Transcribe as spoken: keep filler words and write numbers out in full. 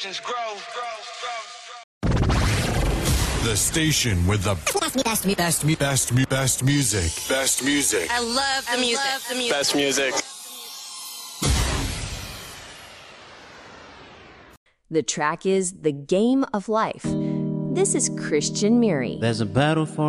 legends grow. The station with the best, best, best, best, best, best music. Best music. I love the music. Love the music. Best music. The track is The Game of Life. This is Christian Miri. There's a battle for